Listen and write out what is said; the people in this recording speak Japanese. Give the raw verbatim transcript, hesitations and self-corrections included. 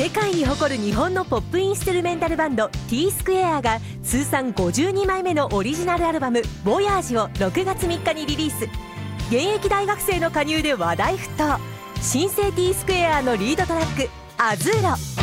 世界に誇る日本のポップインストゥルメンタルバンド T スクエアが通算ごじゅうにまいめのオリジナルアルバム「ボヤージ」をろくがつみっかにリリース。現役大学生の加入で話題沸騰。新生 T スクエアのリードトラック「アズーロ」。